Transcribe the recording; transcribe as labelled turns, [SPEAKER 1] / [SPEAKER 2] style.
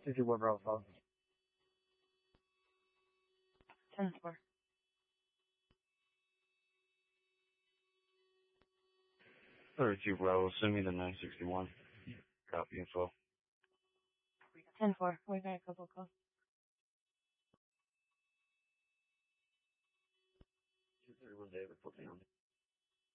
[SPEAKER 1] 51 Bravo phone.
[SPEAKER 2] 10-4.
[SPEAKER 3] 32 Bravo, send me the 961. Copy info.
[SPEAKER 2] 10-4. We got a couple calls.
[SPEAKER 1] 231 David, put me on.